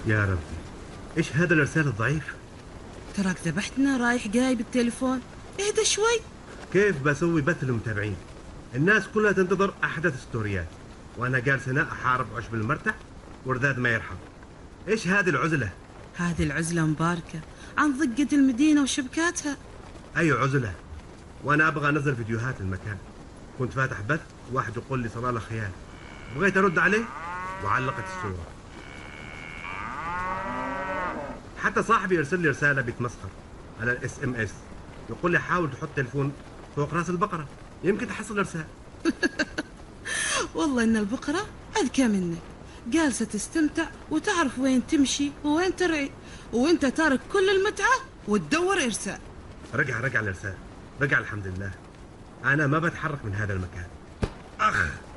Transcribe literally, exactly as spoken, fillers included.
يا ربي، ايش هذا الارسال الضعيف؟ تراك ذبحتنا رايح جاي بالتليفون. اهدى شوي. كيف بسوي بث للمتابعين؟ الناس كلها تنتظر احدث ستوريات، وانا جالس هنا احارب عشب المرتع ورداد ما يرحم. ايش هذه العزله؟ هذه العزلة مباركة عن ضقة المدينة وشبكاتها. اي عزله؟ وانا ابغى انزل فيديوهات المكان. كنت فاتح بث، واحد يقول لي صلالة خيال، بغيت ارد عليه وعلقت الصوره. حتى صاحبي يرسل لي رساله بيتمسخر على الاس ام اس، يقول لي حاول تحط تليفون فوق راس البقره يمكن تحصل ارسال. والله إن البقرة أذكى منك، جالسة تستمتع وتعرف وين تمشي ووين ترعي، وانت تارك كل المتعة وتدور إرسال. رجع رجع الارسال، رجع الحمد لله. انا ما بتحرك من هذا المكان. اخ